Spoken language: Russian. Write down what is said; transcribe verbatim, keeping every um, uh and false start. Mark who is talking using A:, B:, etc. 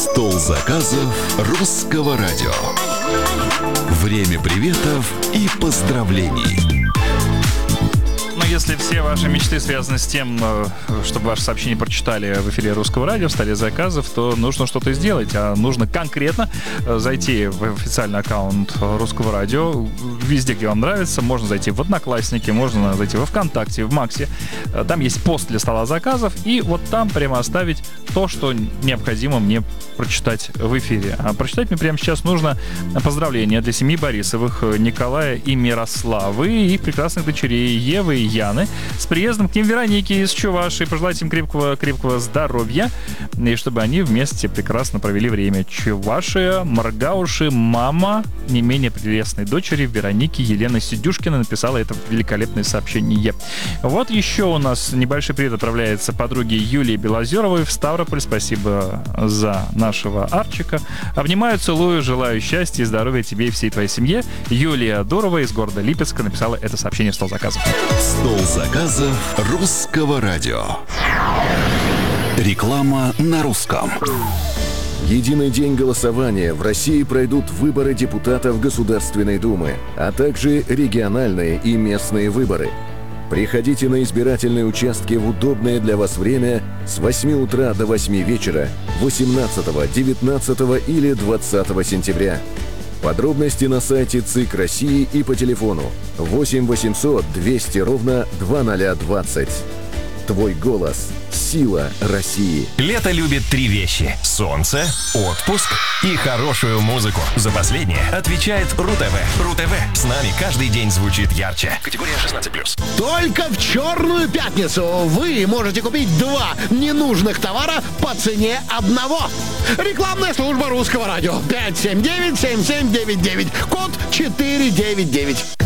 A: Стол заказов русского радио. Время приветов и поздравлений.
B: Но если все ваши мечты связаны с тем, чтобы ваши сообщения прочитали в эфире Русского радио, в столе заказов, то нужно что-то сделать. А нужно конкретно зайти в официальный аккаунт Русского радио, везде, где вам нравится. Можно зайти в Одноклассники, можно зайти во ВКонтакте, в Максе. Там есть пост для стола заказов, и вот там прямо оставить то, что необходимо мне прочитать в эфире. А прочитать мне прямо сейчас нужно поздравления для семьи Борисовых, Николая и Мирославы, и прекрасных дочерей Евы и Яны с приездом к ним Вероники из Чувашии. Пожелать им крепкого-крепкого здоровья, и чтобы они вместе прекрасно провели время. Чувашия, Маргауши, мама не менее прелестной дочери Вероники Елены Сидюшкина написала это великолепное сообщение. Вот еще у нас небольшой привет отправляется подруге Юлии Белозеровой в Ставрополь. Спасибо за нашего Арчика. Обнимаю, целую, желаю счастья и здоровья тебе и всей твоей семье. Юлия Дурова из города Липецка написала это сообщение в стол заказов.
A: Стол заказов русского радио. Реклама на русском.
C: Единый день голосования. В России пройдут выборы депутатов Государственной Думы, а также региональные и местные выборы. Приходите на избирательные участки в удобное для вас время с восьми утра до восьми вечера восемнадцатого, девятнадцатого или двадцатого сентября. Подробности на сайте ЦИК России и по телефону восемь восемьсот двести ровно двадцать двадцать. Твой голос – сила России.
D: Лето любит три вещи – солнце, отпуск и хорошую музыку. За последнее отвечает РУ-ТВ. РУ-ТВ с нами каждый день звучит ярче. Категория шестнадцать плюс.
E: Только в Черную пятницу вы можете купить два ненужных товара по цене одного. Рекламная служба Русского радио. пять семь девять семь семь девять девять. Код четыре девять девять.